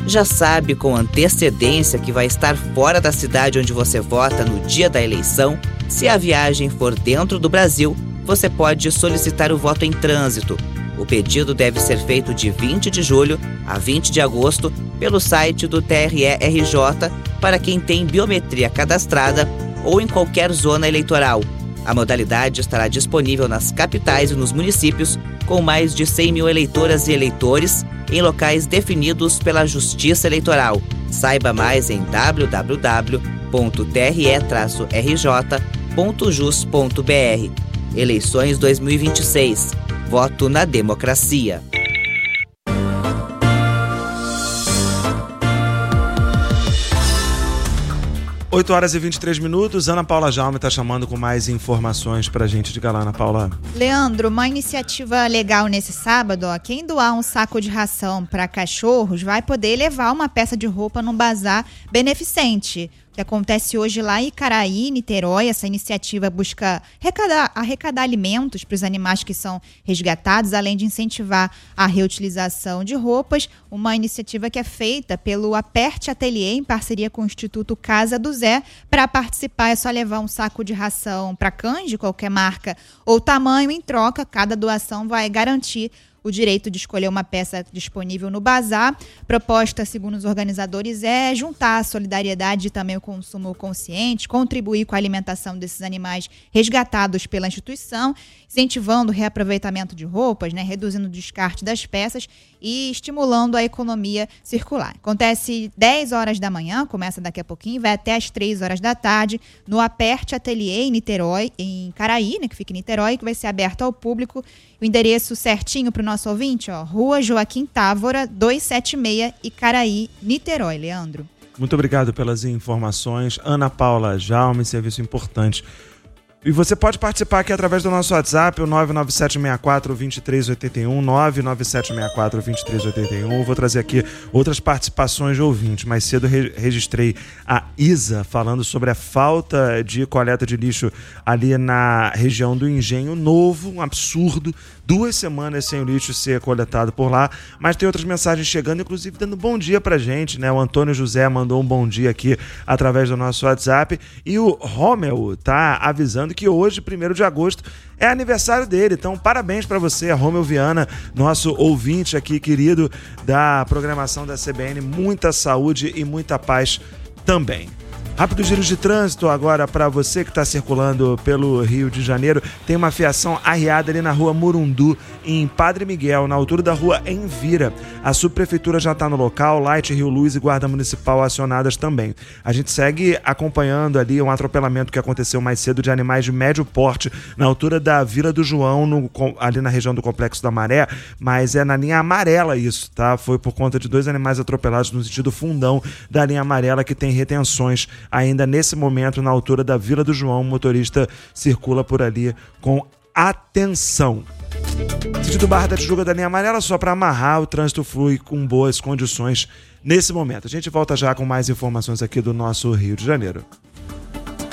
Já sabe com antecedência que vai estar fora da cidade onde você vota no dia da eleição? Se a viagem for dentro do Brasil, você pode solicitar o voto em trânsito. O pedido deve ser feito de 20 de julho a 20 de agosto pelo site do TRE-RJ para quem tem biometria cadastrada ou em qualquer zona eleitoral. A modalidade estará disponível nas capitais e nos municípios com mais de 100 mil eleitoras e eleitores em locais definidos pela Justiça Eleitoral. Saiba mais em www.tre-rj.jus.br. Eleições 2026. Voto na democracia. 8h23. Ana Paula Jaume está chamando com mais informações para a gente. Diga lá, Ana Paula. Leandro, uma iniciativa legal nesse sábado, quem doar um saco de ração para cachorros vai poder levar uma peça de roupa num bazar beneficente. Que acontece hoje lá em Icaraí, Niterói. Essa iniciativa busca arrecadar alimentos para os animais que são resgatados, além de incentivar a reutilização de roupas. Uma iniciativa que é feita pelo Aperte Ateliê, em parceria com o Instituto Casa do Zé. Para participar é só levar um saco de ração para cães de qualquer marca ou tamanho. Em troca, cada doação vai garantir o direito de escolher uma peça disponível no bazar. Proposta, segundo os organizadores, é juntar a solidariedade e também o consumo consciente, contribuir com a alimentação desses animais resgatados pela instituição, incentivando o reaproveitamento de roupas, reduzindo o descarte das peças e estimulando a economia circular. Acontece 10 horas da manhã, começa daqui a pouquinho, vai até às 3 horas da tarde, no Aperte Ateliê, em Niterói, em Caraí, que fica em Niterói, que vai ser aberto ao público. O endereço certinho para o nosso ouvinte, Rua Joaquim Távora, 276, Icaraí, Niterói. Leandro. Muito obrigado pelas informações. Ana Paula Jaume, serviço importante. E você pode participar aqui através do nosso WhatsApp, o 99764-2381, 99764-2381. Vou trazer aqui outras participações de ouvintes. Mais cedo registrei a Isa falando sobre a falta de coleta de lixo ali na região do Engenho Novo, um absurdo. 2 semanas sem o lixo ser coletado por lá, mas tem outras mensagens chegando, inclusive dando bom dia pra gente, O Antônio José mandou um bom dia aqui através do nosso WhatsApp e o Romeu tá avisando que hoje, 1º de agosto, é aniversário dele, então parabéns pra você, Romeu Viana, nosso ouvinte aqui querido da programação da CBN, muita saúde e muita paz também. Rápido giro de trânsito agora para você que está circulando pelo Rio de Janeiro. Tem uma fiação arriada ali na rua Murundu, em Padre Miguel, na altura da rua Envira. A subprefeitura já está no local, Light, Rio Luz e Guarda Municipal acionadas também. A gente segue acompanhando ali um atropelamento que aconteceu mais cedo de animais de médio porte na altura da Vila do João, ali na região do Complexo da Maré, mas é na linha amarela isso, tá? Foi por conta de 2 animais atropelados no sentido fundão da linha amarela que tem retenções. Ainda nesse momento, na altura da Vila do João, o motorista circula por ali com atenção. Sentido Barra da Tijuca da linha amarela, só para amarrar, o trânsito flui com boas condições nesse momento. A gente volta já com mais informações aqui do nosso Rio de Janeiro.